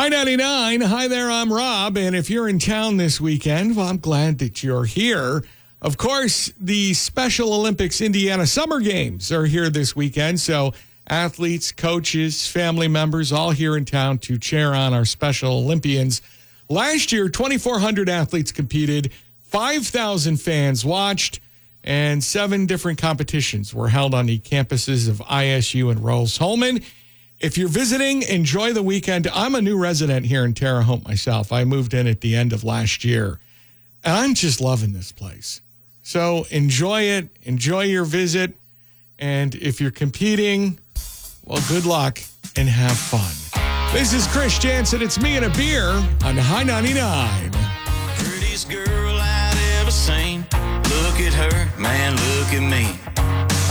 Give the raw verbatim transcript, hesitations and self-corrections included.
High ninety-nine. Hi there, I'm Rob. And if you're in town this weekend, well, I'm glad that you're here. Of course, the Special Olympics Indiana Summer Games are here this weekend. So athletes, coaches, family members, all here in town to cheer on our Special Olympians. Last year, twenty-four hundred athletes competed, five thousand fans watched, and seven different competitions were held on the campuses of I S U and Rose-Hulman. If you're visiting, enjoy the weekend. I'm a new resident here in Terre Haute myself. I moved in at the end of last year, and I'm just loving this place. So enjoy it. Enjoy your visit. And if you're competing, well, good luck and have fun. This is Chris Jansen. It's me and a beer on High ninety-nine. Prettiest girl I'd ever seen. Look at her, man, look at me.